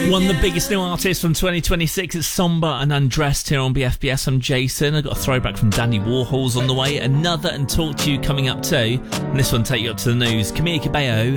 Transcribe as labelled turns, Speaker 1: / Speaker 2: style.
Speaker 1: One of the biggest new artists from 2026 is Somber and Undressed here on BFBS. I'm Jason. I've got a throwback from Dandy Warhol's on the way. Another and Talk to You coming up too. And this one take you up to the news. Camila Cabello